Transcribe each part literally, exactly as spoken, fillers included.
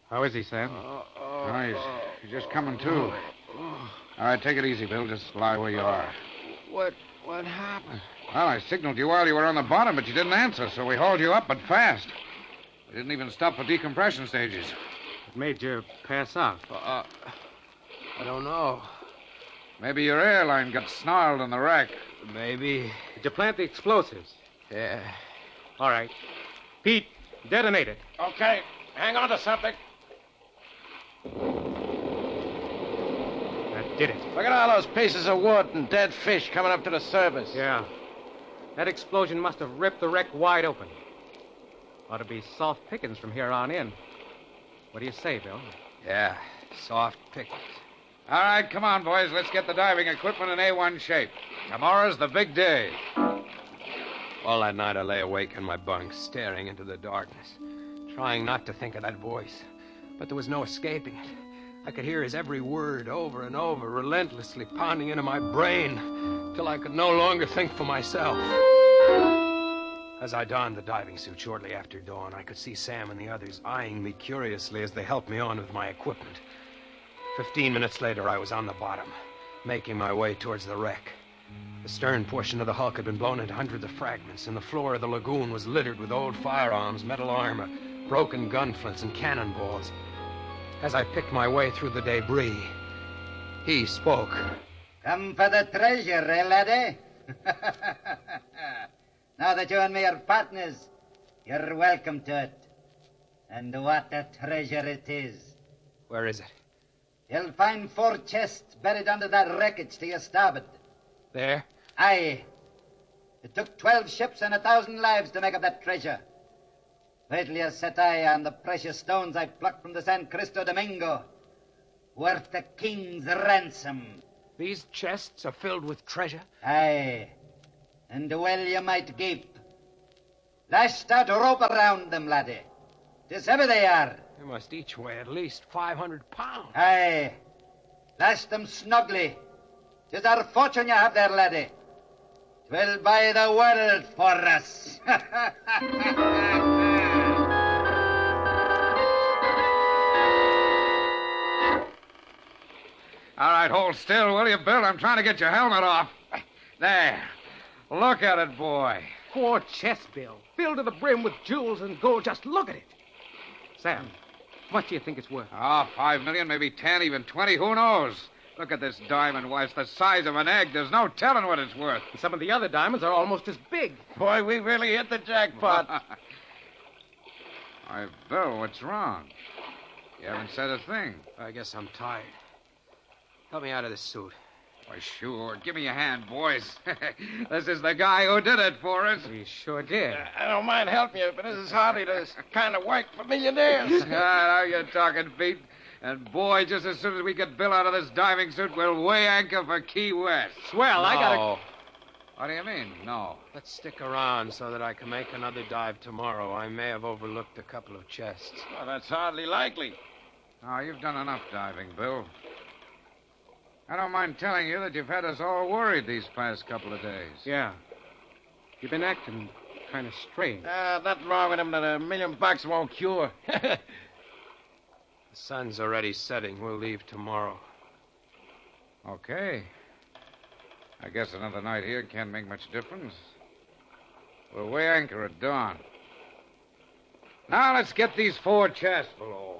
How is he, Sam? Oh, he's, he's just coming to. All right, take it easy, Bill. Just lie where you are. What what happened? Well, I signaled you while you were on the bottom, but you didn't answer, so we hauled you up, but fast. We didn't even stop for decompression stages. What made you pass out? Uh, I don't know. Maybe your airline got snarled in the wreck. Maybe. Did you plant the explosives? Yeah. All right. Pete, detonate it. Okay. Hang on to something. That did it. Look at all those pieces of wood and dead fish coming up to the surface. Yeah. That explosion must have ripped the wreck wide open. Ought to be soft pickings from here on in. What do you say, Bill? Yeah, soft pickings. All right, come on, boys. Let's get the diving equipment in A one shape. Tomorrow's the big day. All that night I lay awake in my bunk, staring into the darkness, trying not to think of that voice. But there was no escaping it. I could hear his every word over and over, relentlessly pounding into my brain, till I could no longer think for myself. As I donned the diving suit shortly after dawn, I could see Sam and the others eyeing me curiously as they helped me on with my equipment. Fifteen minutes later, I was on the bottom, making my way towards the wreck. The stern portion of the hulk had been blown into hundreds of fragments, and the floor of the lagoon was littered with old firearms, metal armor, broken gun flints, and cannonballs. As I picked my way through the debris, he spoke. Come for the treasure, eh, laddie? Now that you and me are partners, you're welcome to it. And what a treasure it is. Where is it? You'll find four chests buried under that wreckage to your starboard. There? Aye. It took twelve ships and a thousand lives to make up that treasure. Wait till you set eye on the precious stones I plucked from the San Cristo Domingo. Worth a king's ransom. These chests are filled with treasure? Aye. And well you might gape. Lash that rope around them, laddie. 'Tis heavy they are. They must each weigh at least five hundred pounds. Aye. Lash them snugly. 'Tis our fortune you have there, laddie. 'Twill buy the world for us. All right, hold still, will you, Bill? I'm trying to get your helmet off. There. Look at it, boy. Four chests, Bill. Filled to the brim with jewels and gold. Just look at it. Sam, how much do you think it's worth? Ah, oh, five million, maybe ten, even twenty. Who knows? Look at this diamond, why, it's the size of an egg. There's no telling what it's worth. And some of the other diamonds are almost as big. Boy, we really hit the jackpot. Why, Bill, what's wrong? You haven't said a thing. I guess I'm tired. Help me out of this suit. Why, sure. Give me a hand, boys. This is the guy who did it for us. He sure did. I don't mind helping you, but this is hardly the kind of work for millionaires. Ah, now you're talking, Pete. And, boy, just as soon as we get Bill out of this diving suit, we'll weigh anchor for Key West. Swell, no. I gotta... What do you mean, no? Let's stick around so that I can make another dive tomorrow. I may have overlooked a couple of chests. Well, that's hardly likely. Oh, you've done enough diving, Bill. I don't mind telling you that you've had us all worried these past couple of days. Yeah. You've been acting kind of strange. Uh, nothing wrong with him that a million bucks won't cure. The sun's already setting. We'll leave tomorrow. Okay. I guess another night here can't make much difference. We'll weigh anchor at dawn. Now let's get these four chests below.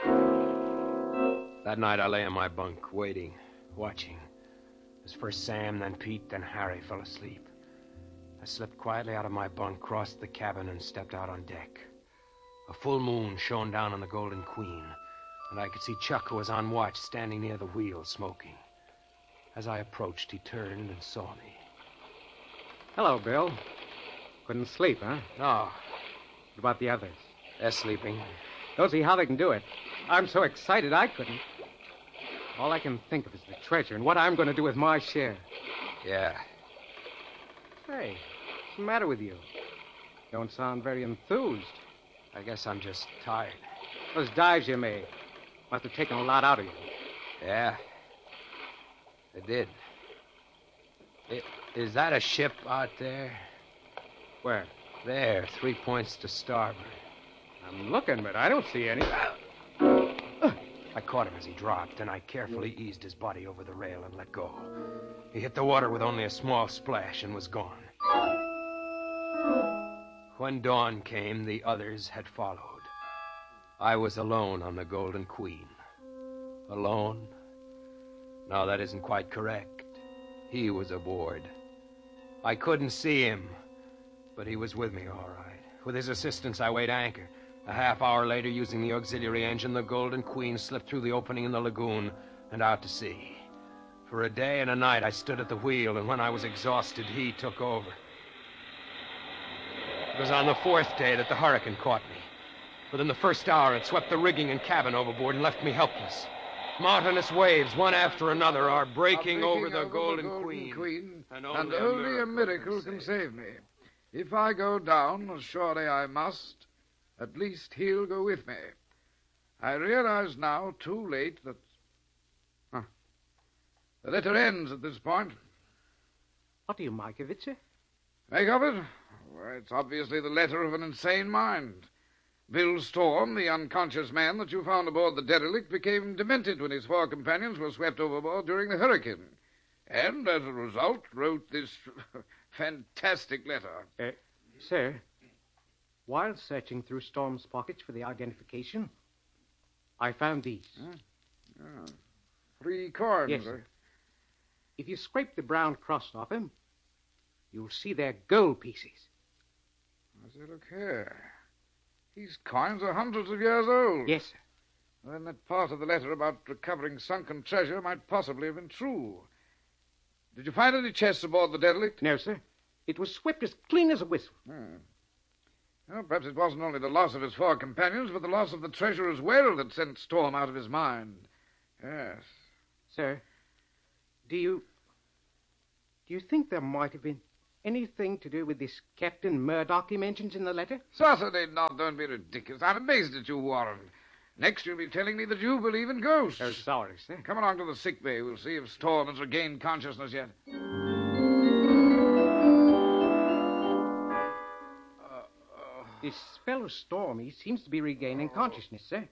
That night I lay in my bunk, waiting, watching. As first Sam, then Pete, then Harry fell asleep. I slipped quietly out of my bunk, crossed the cabin, and stepped out on deck. A full moon shone down on the Golden Queen, and I could see Chuck, who was on watch, standing near the wheel, smoking. As I approached, he turned and saw me. Hello, Bill. Couldn't sleep, huh? No, What about the others? they're sleeping. Don't see how they can do it. I'm so excited I couldn't. All I can think of is the treasure and what I'm going to do with my share. Yeah. Hey, what's the matter with you? Don't sound very enthused. I guess I'm just tired. Those dives you made must have taken a lot out of you. Yeah. They did. I- Is that a ship out there? Where? There, three points to starboard. I'm looking, but I don't see any. I caught him as he dropped, and I carefully eased his body over the rail and let go. He hit the water with only a small splash and was gone. When dawn came, the others had followed. I was alone on the Golden Queen. Alone? No, that isn't quite correct. He was aboard. I couldn't see him, but he was with me all right. With his assistance, I weighed anchor. A half hour later, using the auxiliary engine, the Golden Queen slipped through the opening in the lagoon and out to sea. For a day and a night, I stood at the wheel, and when I was exhausted, he took over. It was on the fourth day that the hurricane caught me. Within the first hour, it swept the rigging and cabin overboard and left me helpless. Mountainous waves, one after another, are breaking, breaking over, the, over Golden the Golden Queen. Queen and only, and a, only miracle a miracle can save me. If I go down, as surely I must, at least he'll go with me. I realize now, too late, that... Huh. The letter ends at this point. What do you make of it, sir? Make of it? Well, it's obviously the letter of an insane mind. Bill Storm, the unconscious man that you found aboard the derelict, became demented when his four companions were swept overboard during the hurricane. And, as a result, wrote this fantastic letter. Uh, sir, while searching through Storm's pockets for the identification, I found these. Huh? Oh, three coins. Yes, sir. If you scrape the brown crust off him, you'll see they're gold pieces. I say, look here. These coins are hundreds of years old. Yes, sir. Then that part of the letter about recovering sunken treasure might possibly have been true. Did you find any chests aboard the derelict? No, sir. It was swept as clean as a whistle. Hmm. Well, perhaps it wasn't only the loss of his four companions, but the loss of the treasure as well that sent Storm out of his mind. Yes. Sir, do you... do you think there might have been anything to do with this Captain Murdoch he mentions in the letter? Certainly not. Don't be ridiculous. I'm amazed at you, Warren. Next, you'll be telling me that you believe in ghosts. Oh, sorry, sir. Come along to the sick bay. We'll see if Storm has regained consciousness yet. This fellow Storm, he seems to be regaining consciousness, sir.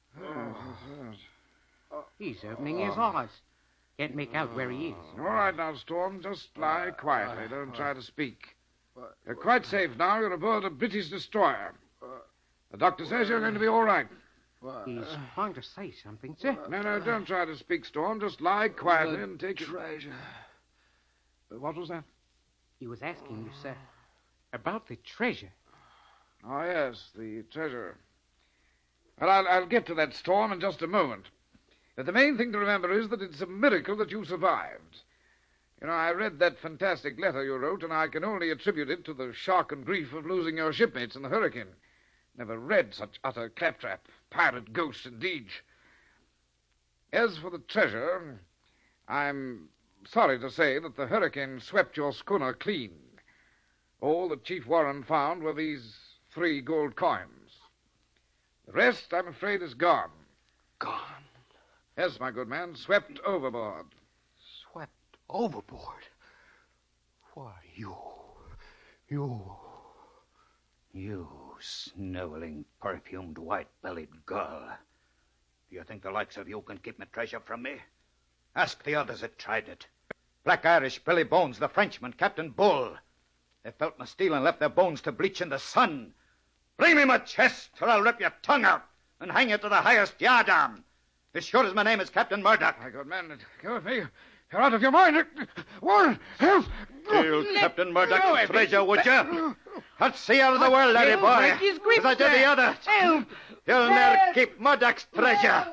Oh, He's opening his eyes. Can't make out where he is. all right now, Storm. Just lie quietly. Don't try to speak. You're quite safe now. You're aboard a British destroyer. The doctor says you're going to be all right. He's trying to say something, sir. No, no, don't try to speak, Storm. Just lie quietly and take it. Treasure. What was that? He was asking you, sir, about the treasure. Oh, yes, the treasure. Well, I'll, I'll get to that, Storm, in just a moment. But the main thing to remember is that it's a miracle that you survived. You know, I read that fantastic letter you wrote, and I can only attribute it to the shock and grief of losing your shipmates in the hurricane. Never read such utter claptrap. Pirate ghosts, indeed. As for the treasure, I'm sorry to say that the hurricane swept your schooner clean. All that Chief Warren found were these three gold coins. The rest, I'm afraid, is gone. Gone? Yes, my good man, swept overboard. Swept overboard? Why, you... you... You sniveling, perfumed, white-bellied girl. Do you think the likes of you can keep my treasure from me? Ask the others that tried it. Black Irish, Billy Bones, the Frenchman, Captain Bull. They felt my steel and left their bones to bleach in the sun. Bring me my chest, or I'll rip your tongue out and hang you to the highest yardarm. As sure as my name is Captain Murdoch. My good man, go with me. You're out of your mind. Warren, help! Steal Captain Murdoch's treasure, would you? I'll see out of the world, laddie boy. As I did the other. Help! You'll never keep Murdoch's treasure.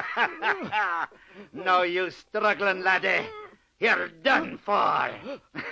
No, you struggling laddie. You're done for.